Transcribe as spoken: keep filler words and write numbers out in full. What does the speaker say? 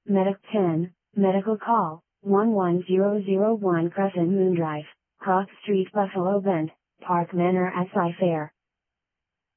Medic ten, medical call, one one zero zero one Crescent Moon Drive, Cross Street, Buffalo Bend, Park Manor at Sci Fair.